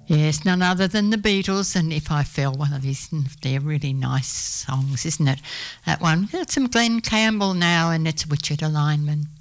Yes, none other than the Beatles, and If I Fell, one of their really nice songs, isn't it? That one. Got some Glenn Campbell now, and it's Wichita Lineman.